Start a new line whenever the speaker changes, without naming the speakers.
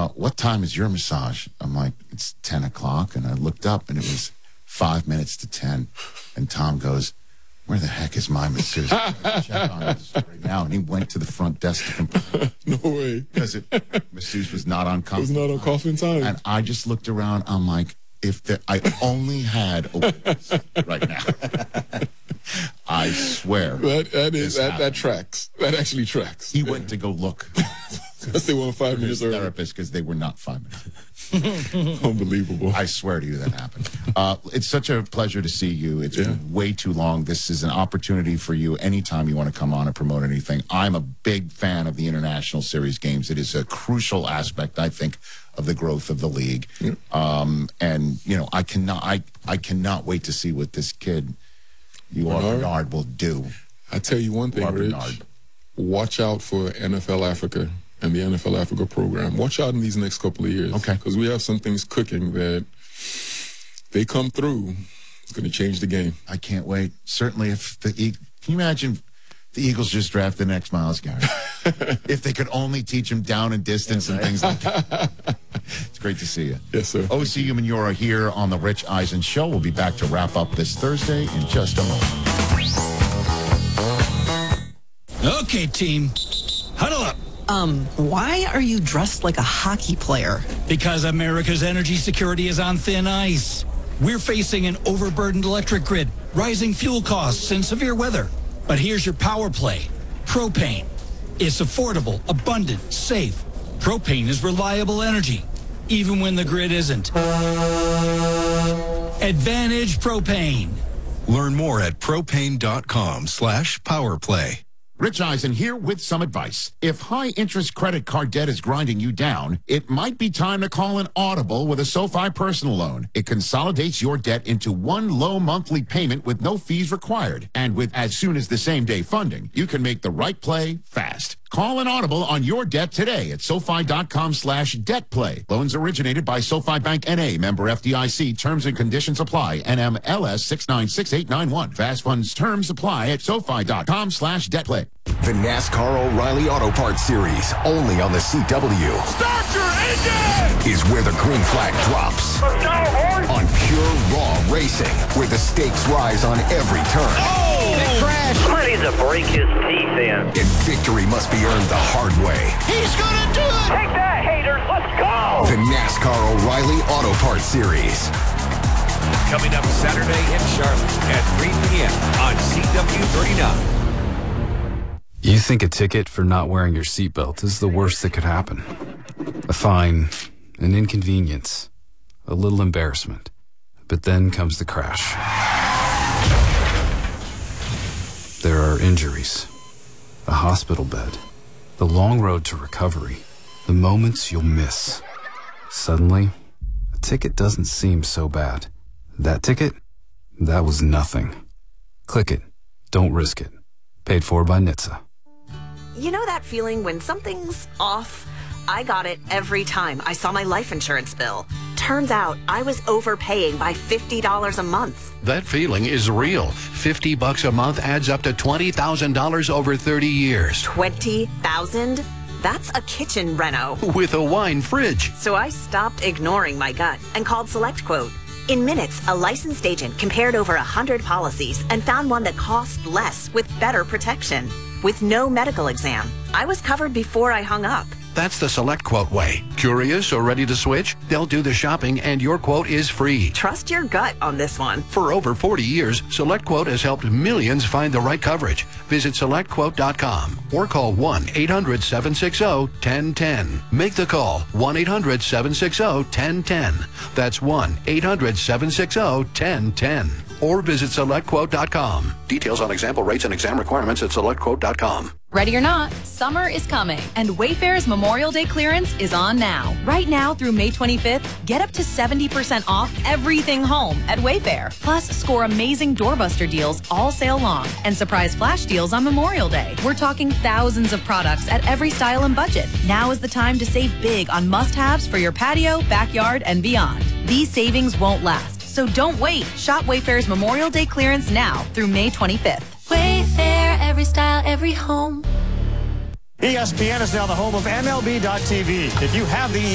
what time is your massage? I'm like, it's 10 o'clock. And I looked up, and it was 5 minutes to 10. And Tom goes, where the heck is my masseuse? Check on this right now. And he went to the front desk to complain.
No way.
Because masseuse was not on coffee.
It was not on coffee time.
And I just looked around. I'm like, I only had a witness right now. I swear.
That tracks. That actually tracks.
He went to go look.
Because they weren't 5 minutes early.
Therapist, because they were not 5 minutes.
Unbelievable.
I swear to you that happened. It's such a pleasure to see you. It's been way too long. This is an opportunity for you anytime you want to come on and promote anything. I'm a big fan of the International Series games. It is a crucial aspect, I think, of the growth of the league. Yeah. And, you know, I cannot wait to see what this kid, Bernard, will do.
I tell you one thing, Rich. Watch out for NFL Africa and the NFL Africa program. Watch out in these next couple of years.
Okay.
Because we have some things cooking that they come through. It's going to change the game.
I can't wait. Certainly, if can you imagine the Eagles just draft the next Myles Garrett? If they could only teach him down and distance and things like that. It's great to see you.
Yes, sir.
O.C. Umenyiora here on The Rich Eisen Show. We'll be back to wrap up this Thursday in just a moment.
Okay, team. Huddle up.
Why are you dressed like a hockey player?
Because America's energy security is on thin ice. We're facing an overburdened electric grid, rising fuel costs, and severe weather. But here's your power play. Propane. It's affordable, abundant, safe. Propane is reliable energy, even when the grid isn't. Advantage Propane.
Learn more at propane.com/powerplay.
Rich Eisen here with some advice. If high-interest credit card debt is grinding you down, it might be time to call an Audible with a SoFi personal loan. It consolidates your debt into one low monthly payment with no fees required. And with as soon as the same-day funding, you can make the right play fast. Call an Audible on your debt today at SoFi.com/debtplay. Loans originated by SoFi Bank N.A., member FDIC. Terms and conditions apply. NMLS 696891. Fast funds terms apply at SoFi.com/debtplay.
The NASCAR O'Reilly Auto Parts Series, only on the CW.
Start your engine!
Is where the green flag drops.
Let's go, horse!
On pure, raw racing, where the stakes rise on every turn.
Oh! Big crash! Ready to break his teeth in.
And victory must be earned the hard way.
He's gonna do it! Take that, haters! Let's go!
The NASCAR O'Reilly Auto Parts Series.
Coming up Saturday in Charlotte at 3 p.m. on CW39.
You think a ticket for not wearing your seatbelt is the worst that could happen. A fine, an inconvenience, a little embarrassment. But then comes the crash. There are injuries, a hospital bed, the long road to recovery, the moments you'll miss. Suddenly, a ticket doesn't seem so bad. That ticket? That was nothing. Click it. Don't risk it. Paid for by NHTSA.
You know that feeling when something's off? I got it every time I saw my life insurance bill. Turns out I was overpaying by $50 a month.
That feeling is real. $50 a month adds up to $20,000 over 30 years.
$20,000? That's a kitchen reno.
With a wine fridge.
So I stopped ignoring my gut and called SelectQuote. In minutes, a licensed agent compared over 100 policies and found one that cost less with better protection. With no medical exam, I was covered before I hung up.
That's the SelectQuote way. Curious or ready to switch? They'll do the shopping and your quote is free.
Trust your gut on this one.
For over 40 years, SelectQuote has helped millions find the right coverage. Visit SelectQuote.com or call 1-800-760-1010. Make the call, 1-800-760-1010. That's 1-800-760-1010. Or visit SelectQuote.com. Details on example rates and exam requirements at SelectQuote.com.
Ready or not, summer is coming, and Wayfair's Memorial Day clearance is on now. Right now through May 25th, get up to 70% off everything home at Wayfair. Plus, score amazing doorbuster deals all sale long and surprise flash deals on Memorial Day. We're talking thousands of products at every style and budget. Now is the time to save big on must-haves for your patio, backyard, and beyond. These savings won't last, so don't wait. Shop Wayfair's Memorial Day clearance now through May 25th.
Wayfair, every style, every home.
ESPN is now the home of MLB.tv. If you have the